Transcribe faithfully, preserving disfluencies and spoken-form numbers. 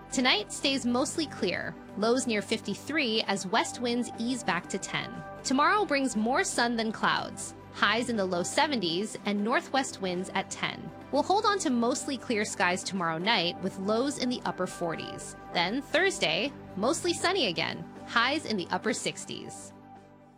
Tonight stays mostly clear, lows near fifty-three as west winds ease back to ten. Tomorrow brings more sun than clouds, highs in the low seventies and northwest winds at ten. We'll hold on to mostly clear skies tomorrow night with lows in the upper forties. Then Thursday, mostly sunny again, highs in the upper sixties.